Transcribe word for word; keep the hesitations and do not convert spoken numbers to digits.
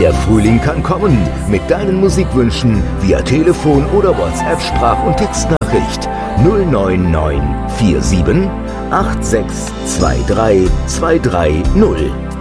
Der Frühling kann kommen mit deinen Musikwünschen via Telefon oder WhatsApp Sprach- und Textnachricht null neun neun vier sieben acht sechs zwei drei zwei drei null.